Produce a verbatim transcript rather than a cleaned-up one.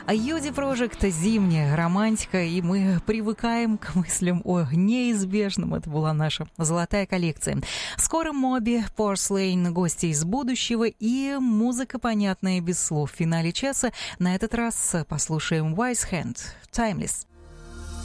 Юди Project, зимняя романтика, и мы привыкаем к мыслям о неизбежном. Это была наша золотая коллекция. Скоро Моби, Porcelain, гости из будущего и музыка, понятная без слов. В финале часа на этот раз послушаем Wise Hand, Timeless.